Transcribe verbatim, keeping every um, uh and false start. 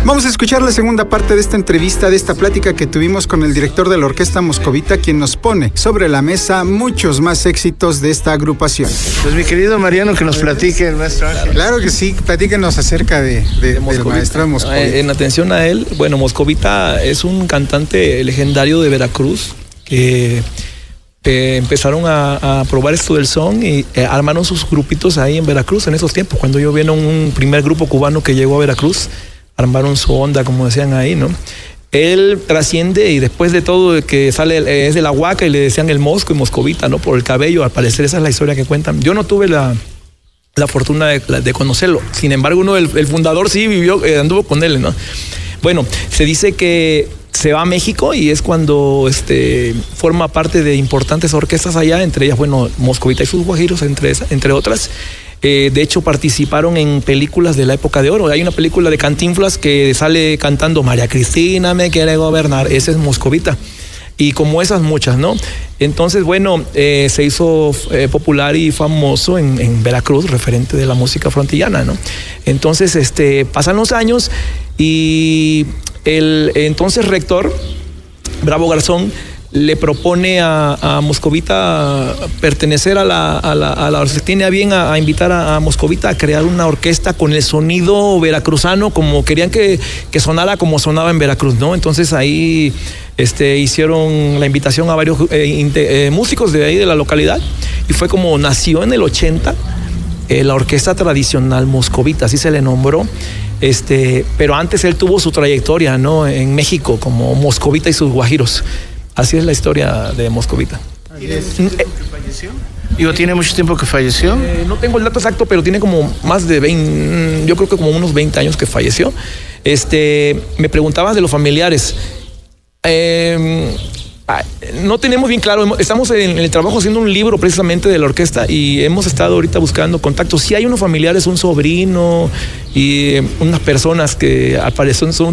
Vamos a escuchar la segunda parte de esta entrevista, de esta plática que tuvimos con el director de la Orquesta Moscovita, quien nos pone sobre la mesa muchos más éxitos de esta agrupación. Pues mi querido Mariano, que nos platique el maestro Ángel. Claro que sí, platíquenos acerca de, de, de del maestro Moscovita. Eh, en atención a él, bueno, Moscovita es un cantante legendario de Veracruz que eh, empezaron a, a probar esto del son y eh, armaron sus grupitos ahí en Veracruz en esos tiempos. Cuando yo vieron un primer grupo cubano que llegó a Veracruz, armaron su onda, como decían ahí, ¿no? Él trasciende y después de todo que sale, es de la Huaca y le decían el Mosco y Moscovita, ¿no? Por el cabello, al parecer esa es la historia que cuentan. Yo no tuve la, la fortuna de, de conocerlo, sin embargo uno, el, el fundador sí vivió, eh, anduvo con él, ¿no? Bueno, se dice que se va a México y es cuando este, forma parte de importantes orquestas allá, entre ellas, bueno, Moscovita y sus Guajiros, entre, entre otras. Eh, de hecho, participaron en películas de la época de oro. Hay una película de Cantinflas que sale cantando María Cristina me quiere gobernar. Ese es Moscovita. Y como esas muchas, ¿no? Entonces, bueno, eh, se hizo eh, popular y famoso en, en Veracruz, referente de la música frontillana, ¿no? Entonces, este, pasan los años y el entonces rector, Bravo Garzón, le propone a, a Moscovita pertenecer a la, a la, a la tiene a bien a, a invitar a, a Moscovita a crear una orquesta con el sonido veracruzano, como querían que, que sonara como sonaba en Veracruz, ¿no? Entonces ahí este, hicieron la invitación a varios eh, inte, eh, músicos de ahí de la localidad y fue como nació en el ochenta eh, la orquesta tradicional Moscovita, así se le nombró. Este, pero antes él tuvo su trayectoria, ¿no? En México como Moscovita y sus Guajiros. Así es la historia de Moscovita. ¿Tiene mucho tiempo que falleció? Digo, ¿tiene mucho tiempo que falleció? Eh, no tengo el dato exacto, pero tiene como más de veinte, yo creo que como unos veinte años que falleció. Este, me preguntabas de los familiares. Eh, no tenemos bien claro, estamos en el trabajo haciendo un libro precisamente de la orquesta y hemos estado ahorita buscando contactos. Sí hay unos familiares, un sobrino y unas personas que al parecer son